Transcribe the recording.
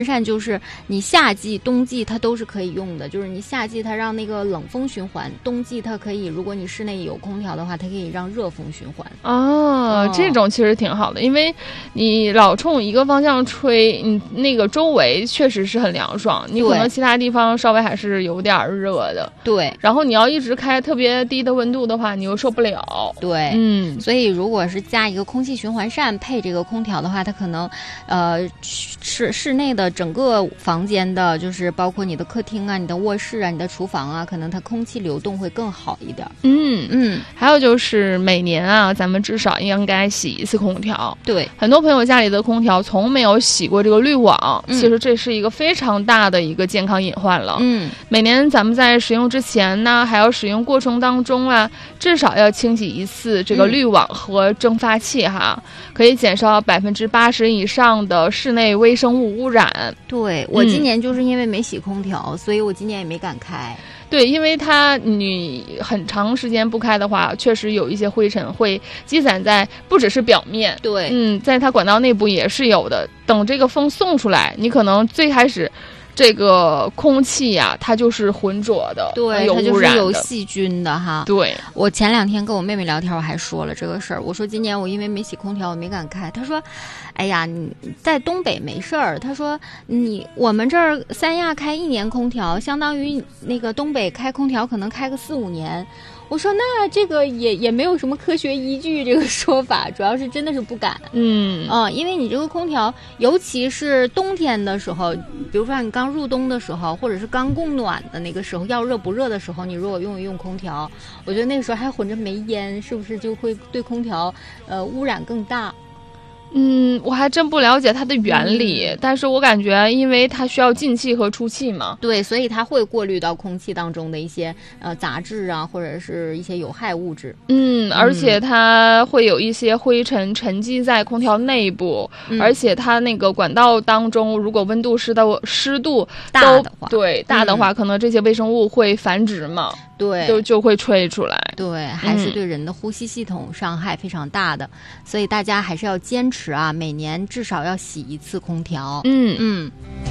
扇就是你夏季、冬季它都是可以用的，就是你夏季它让那个冷风循环，冬季它可以，如果你室内有空调的话，它可以让热风循环。 这种其实挺好的，因为你老冲一个方向吹，你那个周围确实是很凉爽，你可能其他地方稍微还是有点热的。 对， 然后你要一直开特别低的温度的话，你又受不了。 对，所以如果是加一个空气循环扇配这个空调的话，它可能室内的整个房间的，就是包括你的客厅啊、你的卧室啊、你的厨房啊，可能它空气流动会更好一点。 还有就是每年啊，咱们至少应该洗一次空调。 对， 很多朋友家里的空调从没有洗过这个滤网，其实这是一个非常大的一个健康隐患了。每年咱们在使用之前呢，还有使用过程当中啊，至少要清洗一次这个滤网和蒸发器哈，可以减少80%以上的室内微生物污染。 对，我今年就是因为没洗空调，所以我今年也没敢开。 对，因为你很长时间不开的话，确实有一些灰尘会积攒在不只是表面， 对， 在它管道内部也是有的。等这个风送出来，你可能最开始这个空气呀，它就是浑浊的， 对， 有污染的， 它就是有细菌的哈。 对，我前2天跟我妹妹聊天，我还说了这个事儿。我说今年我因为没洗空调，我没敢开。她说：“哎呀，你在东北没事儿。”她说：“我们这儿三亚开1年空调，相当于那个东北开空调可能开个4、5年。”我说那这个也没有什么科学依据这个说法，主要是真的是不敢。因为你这个空调，尤其是冬天的时候，比如说你刚入冬的时候，或者是刚供暖的那个时候，要热不热的时候，你如果用空调，我觉得那个时候还混着煤烟，是不是就会对空调污染更大？ 我还真不了解它的原理，但是我感觉因为它需要进气和出气嘛， 对，所以它会过滤到空气当中的一些杂质啊，或者是一些有害物质。 而且它会有一些灰尘沉积在空调内部，而且它那个管道当中，如果温度湿度大的话， 大的话，可能这些微生物会繁殖嘛。 对， 就会吹出来。 对，还是对人的呼吸系统伤害非常大的，所以大家还是要坚持啊，每年至少要洗1次空调。